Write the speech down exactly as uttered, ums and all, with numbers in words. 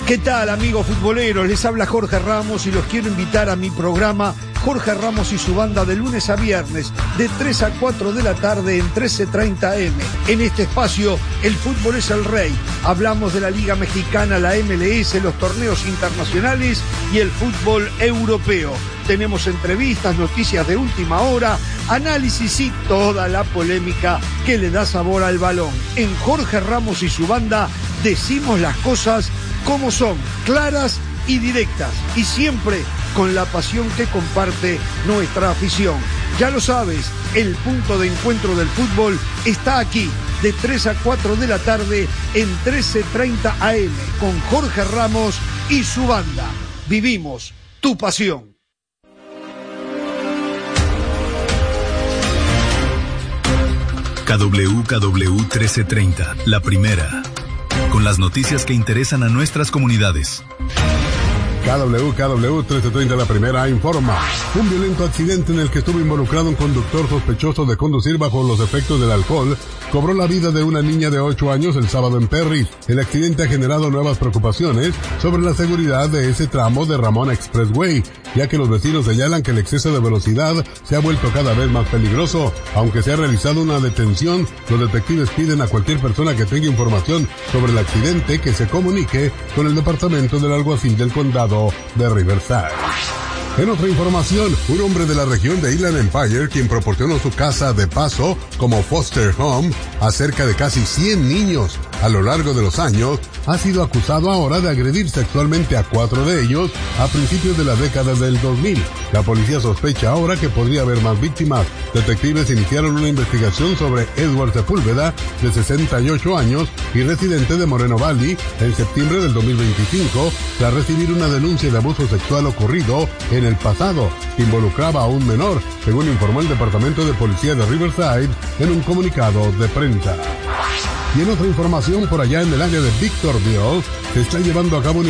¿Qué tal, amigos futboleros? Les habla Jorge Ramos y los quiero invitar a mi programa Jorge Ramos y su banda de lunes a viernes de tres a cuatro de la tarde en trece treinta a eme. En este espacio, el fútbol es el rey. Hablamos de la Liga Mexicana, la eme ele ese, los torneos internacionales y el fútbol europeo. Tenemos entrevistas, noticias de última hora, análisis y toda la polémica que le da sabor al balón. En Jorge Ramos y su banda decimos las cosas como son, claras y directas, y siempre con la pasión que comparte nuestra afición. Ya lo sabes, el punto de encuentro del fútbol está aquí, de tres a cuatro de la tarde en trece treinta a eme, con Jorge Ramos y su banda. Vivimos tu pasión. K W K W trece treinta, la primera, con las noticias que interesan a nuestras comunidades. K W K W trece treinta, la primera, informa. Un violento accidente en el que estuvo involucrado un conductor sospechoso de conducir bajo los efectos del alcohol cobró la vida de una niña de ocho años el sábado en Perris. El accidente ha generado nuevas preocupaciones sobre la seguridad de ese tramo de Ramón Expressway, ya que los vecinos señalan que el exceso de velocidad se ha vuelto cada vez más peligroso. Aunque se ha realizado una detención, los detectives piden a cualquier persona que tenga información sobre el accidente que se comunique con el departamento del alguacil del condado de Riverside. En otra información, un hombre de la región de Inland Empire, quien proporcionó su casa de paso como foster home a cerca de casi cien niños a lo largo de los años, ha sido acusado ahora de agredir sexualmente a cuatro de ellos a principios de la década del dos mil. La policía sospecha ahora que podría haber más víctimas. Detectives iniciaron una investigación sobre Edward Sepúlveda, de sesenta y ocho años y residente de Moreno Valley, en septiembre del dos mil veinticinco, tras recibir una denuncia de abuso sexual ocurrido en el pasado, que involucraba a un menor, según informó el Departamento de Policía de Riverside en un comunicado de prensa. Y en otra información, por allá en el área de Victorville, se está llevando a cabo un